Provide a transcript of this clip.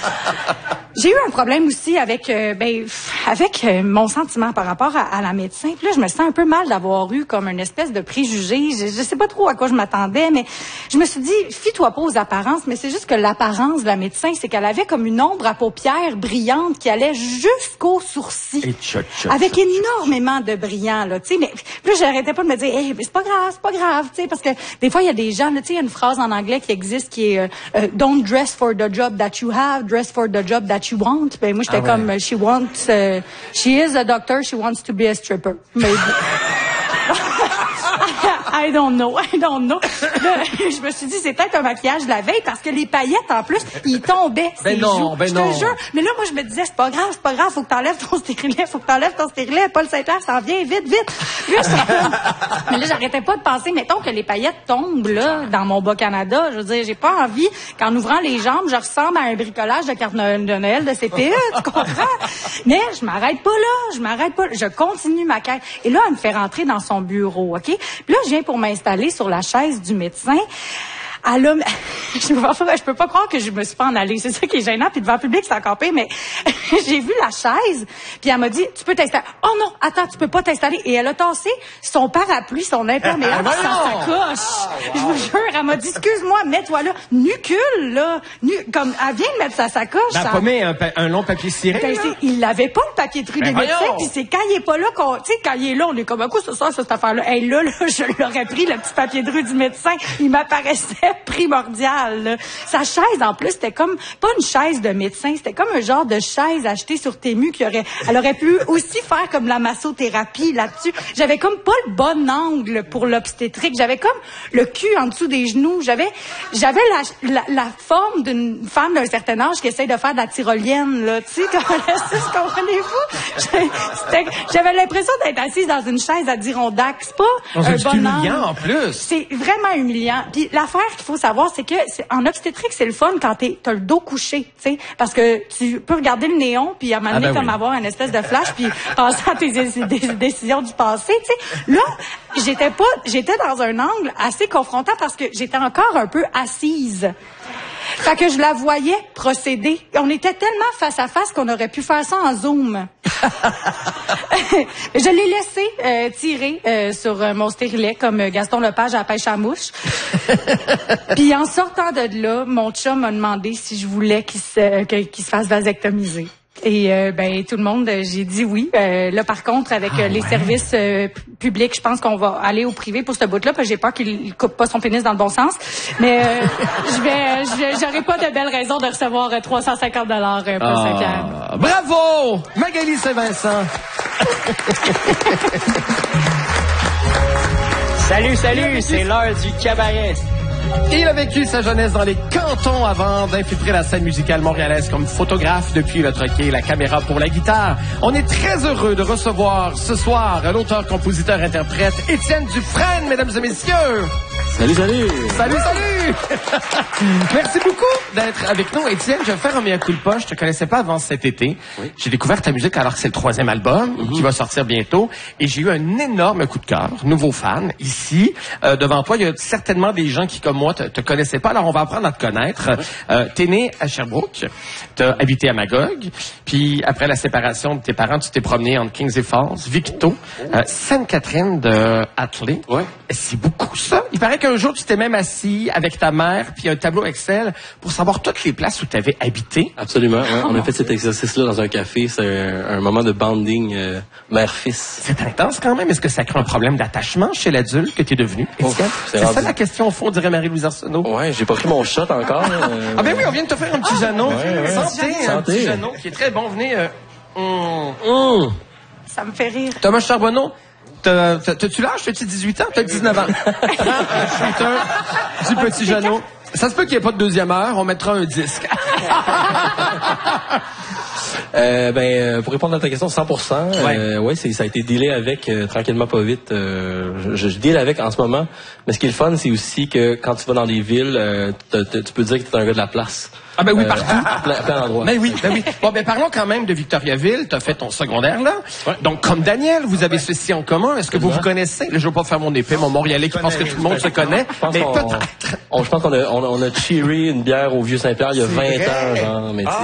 J'ai eu un problème aussi avec mon sentiment par rapport à la médecin. Puis là, je me sens un peu mal d'avoir eu comme une espèce de préjugé. Je sais pas trop à quoi je m'attendais, mais je me suis dit, fie-toi pas aux apparences, mais c'est juste que l'apparence de la médecin, c'est qu'elle avait comme une ombre à paupières brillante qui allait jusqu'aux sourcils. Avec énormément de brillant, là, tu sais. Mais puis là, j'arrêtais pas de me dire, hey, c'est pas grave, tu sais, parce que des fois, il y a des gens, tu sais, il y a une phrase en anglais qui existe qui est don't dress for the job that you have, dress for the job that you want. Ben moi j'étais comme she is a doctor, she wants to be a stripper. Maybe. I don't know. Là, je me suis dit, c'est peut-être un maquillage de la veille parce que les paillettes, en plus, ils tombaient. Je te jure. Mais là, moi, je me disais, c'est pas grave, faut que t'enlèves ton stérilet, Paul Saint-Pierre s'en vient, vite. Là, mais là, j'arrêtais pas de penser, mettons que les paillettes tombent, là, dans mon Bas-Canada. Je veux dire, j'ai pas envie qu'en ouvrant les jambes, je ressemble à un bricolage de carte de Noël de CPE, tu comprends? Mais je m'arrête pas là. Je continue ma quête. Et là, elle me fait rentrer dans son bureau, OK? Puis là, je viens pour m'installer sur la chaise du médecin. Je peux pas croire que je me suis pas en allée. C'est ça qui est gênant. Puis devant le public, c'est encore pire, mais j'ai vu la chaise. Puis elle m'a dit, tu peux t'installer. Oh non, attends, tu peux pas t'installer. Et elle a tassé son parapluie, son imperméable, sa sacoche. Je vous jure, elle m'a dit, excuse-moi, mets-toi là. Nucule, là. Comme, elle vient de mettre sa sacoche. Elle a pas mis un long papier ciré. Il l'avait pas, le papier de rue des médecins. Puis c'est quand il est pas là tu sais, quand il est là, on est comme, à quoi ça, cette affaire-là? Hey, là, je l'aurais pris, le petit papier de rue du médecin. Il m'apparaissait primordial, là. Sa chaise, en plus, c'était comme, pas une chaise de médecin, c'était comme un genre de chaise achetée sur Temu elle aurait pu aussi faire comme la massothérapie là-dessus. J'avais comme pas le bon angle pour l'obstétrique. J'avais comme le cul en dessous des genoux. J'avais la forme d'une femme d'un certain âge qui essaye de faire de la tyrolienne, là. Tu sais, comprenez-vous? J'avais l'impression d'être assise dans une chaise Adirondack. C'est pas un bon angle. Humiliant, en plus. C'est vraiment humiliant. Puis l'affaire qu'il faut savoir, c'est que en obstétrique, c'est le fun quand t'as le dos couché, tu sais, parce que tu peux regarder le néon puis à un moment donné comme avoir une espèce de flash puis penser à tes décisions du passé, tu sais. Là, j'étais dans un angle assez confrontant parce que j'étais encore un peu assise. Fait que je la voyais procéder. On était tellement face à face qu'on aurait pu faire ça en Zoom. Je l'ai laissé tirer sur mon stérilet comme Gaston Lepage à la pêche à mouche. Puis en sortant de là, mon chum m'a demandé si je voulais qu'il se fasse vasectomiser. Et tout le monde, j'ai dit oui. Là, par contre, avec les services publics, je pense qu'on va aller au privé pour ce bout-là, parce que j'ai peur qu'il coupe pas son pénis dans le bon sens. Mais j'aurai pas de belles raisons de recevoir 350$ pour 5 ans. Bravo! Magali Saint-Vincent! Salut, c'est l'heure du cabaret. Il a vécu sa jeunesse dans les cantons avant d'infiltrer la scène musicale montréalaise comme photographe depuis le troquet, la caméra pour la guitare. On est très heureux de recevoir ce soir l'auteur, compositeur, interprète Étienne Dufresne, mesdames et messieurs. Salut. Merci beaucoup d'être avec nous. Étienne, je vais faire un mea culpa. Je te connaissais pas avant cet été. Oui. J'ai découvert ta musique alors que c'est le 3e album qui va sortir bientôt. Et j'ai eu un énorme coup de cœur. Nouveau fan ici. Devant toi, il y a certainement des gens qui, comme moi, te connaissaient pas. Alors, on va apprendre à te connaître. T'es né à Sherbrooke. T'as habité à Magog. Puis, après la séparation de tes parents, tu t'es promené entre Kings et Falls, Victo, Sainte-Catherine de Hatley. Ouais. C'est beaucoup, ça. Il paraît qu'un jour, tu t'es même assis avec ta mère puis un tableau Excel pour savoir toutes les places où tu avais habité. Absolument. Ouais. On a fait cet exercice-là dans un café. C'est un moment de bonding mère-fils. C'est intense quand même. Est-ce que ça crée un problème d'attachement chez l'adulte que tu es devenu? C'est ça la question au fond, dirait Marie-Louise Arsenault. Ouais, j'ai pas pris mon shot encore. Ah ben oui, on vient de te faire un petit Jeannot. Ouais. Santé, un petit Jeannot qui est très bon. Venez. Ça me fait rire. Thomas Charbonneau. T'as-tu l'âge? T'as-tu 18 ans? T'as 19 ans. Du petit Jeannot. Ça se peut qu'il n'y ait pas de deuxième heure. On mettra un disque. Pour répondre à ta question, 100%. Ça a été dealé avec tranquillement pas vite. Je deal avec en ce moment. Mais ce qui est le fun, c'est aussi que quand tu vas dans des villes, tu peux dire que t'es un gars de la place. Ah ben oui, partout. À plein d'endroits. Ben oui. Bon, parlons quand même de Victoriaville. T'as fait ton secondaire là. Ouais. Donc, comme Daniel, vous avez ceci en commun. Est-ce que vous connaissez? Là, je veux pas faire mon épée, mon Montréalais qui pense que tout le monde se connaît. Je pense qu'on a cheeré une bière au Vieux-Saint-Pierre il y a 20 ans, genre. Mais